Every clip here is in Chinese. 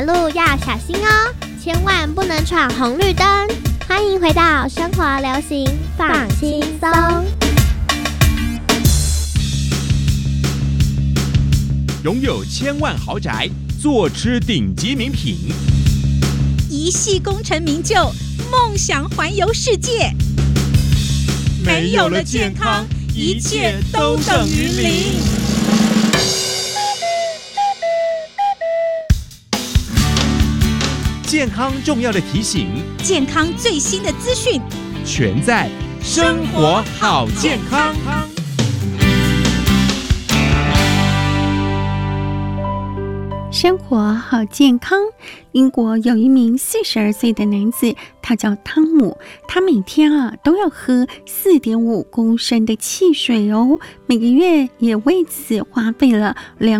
路要小心哦，千万不能闯红绿灯。欢迎回到生活流行放轻松。 拥有1000万豪宅，坐吃顶级名品， 一系功成名就，梦想环游世界。 没有了健康，一切都等于零。健康重要的提醒， 健康最新的资讯， 全在生活好健康。 生活好健康。英国有一名42岁的男子，他叫汤姆，他每天都要喝4.5公升的汽水哦，每个月也为此花费了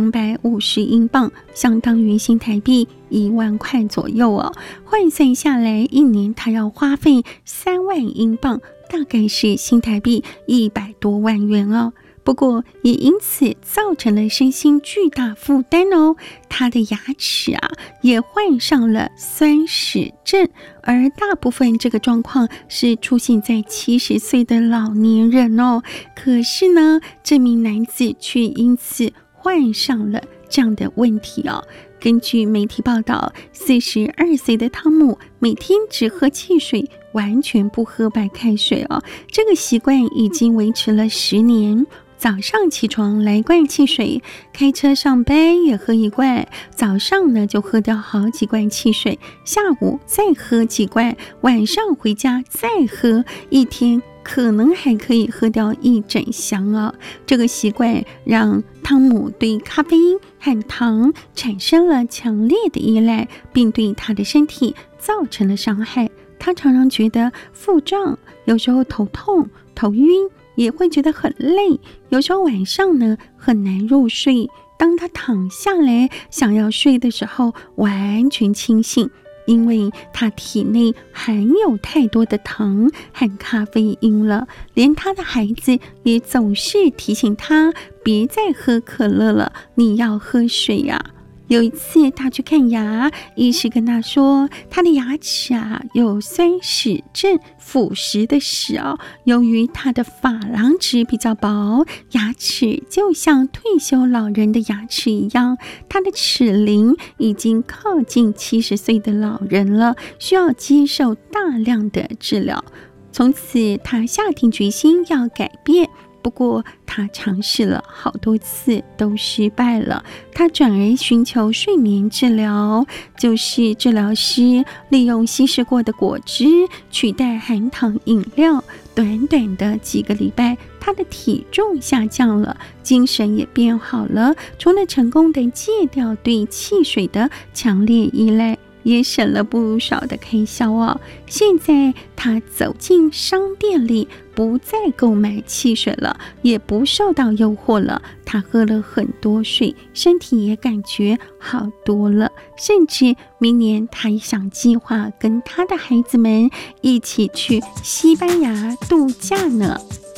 250英镑，相当于新台币1万块左右哦。换算下来，一年他要花费3万英镑，大概是新台币100多万元哦。不过也因此造成了身心巨大负担哦，他的牙齿也患上了酸蚀症，而大部分这个状况是出现在70岁的老年人哦。可是呢，这名男子却因此患上了这样的问题哦。根据媒体报道，42岁的汤姆每天只喝汽水，完全不喝白开水哦。这个习惯已经维持了10年。早上起床来罐汽水，开车上班也喝一罐，早上呢就喝掉好几罐汽水，下午再喝几罐，晚上回家再喝，一天可能还可以喝掉1整箱哦。这个习惯让汤姆对咖啡因和糖产生了强烈的依赖，并对他的身体造成了伤害。他常常觉得腹胀，有时候头痛、头晕，也会觉得很累，有时候晚上呢很难入睡。当他躺下来想要睡的时候，完全清醒，因为他体内含有太多的糖和咖啡因了。连他的孩子也总是提醒他别再喝可乐了，你要喝水呀。有一次他去看牙，医师跟他说他的牙齿有酸蚀症，腐蚀的蚀哦。由于他的珐琅质比较薄，牙齿就像退休老人的牙齿一样，他的齿龄已经靠近70岁的老人了，需要接受大量的治疗。从此他下定决心要改变，不过他尝试了好多次都失败了。他转而寻求睡眠治疗，就是治疗师利用稀释过的果汁取代含糖饮料。短短的几个礼拜，他的体重下降了，精神也变好了，除了成功的戒掉对汽水的强烈依赖，也省了不少的开销哦。现在他走进商店里，不再购买汽水了，也不受到诱惑了。他喝了很多水，身体也感觉好多了。甚至明年他也想计划跟他的孩子们一起去西班牙度假呢。